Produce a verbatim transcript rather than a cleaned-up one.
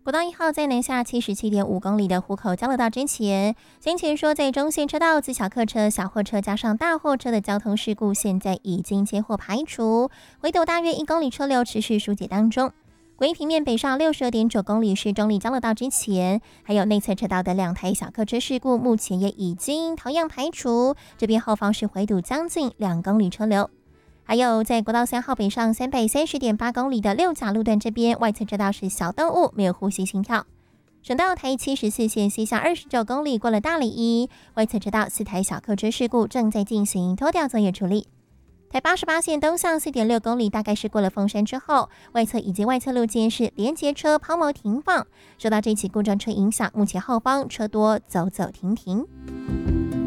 国道一号在南下七十七点五公里的湖口交流道之前，先前说在中线车道自小客车、小货车加上大货车的交通事故，现在已经接获排除，回斗大约一公里车流持续疏解当中。国一平面北上六十二点九公里是中立交流道之前，还有内侧车道的两台小客车事故，目前也已经同样排除，这边后方是回堵将近两公里车流。还有在国道三号北上三百三十点八公里的六甲路段这边，外侧车道是小动物，没有呼吸心跳。省道台七十四线西向二十九公里过了大里一，外侧车道四台小客车事故正在进行拖吊作业处理。台八十八线东向四点六公里，大概是过了凤山之后，外侧以及外侧路肩是连结车抛锚停放，受到这起故障车影响，目前后方车多走走停停。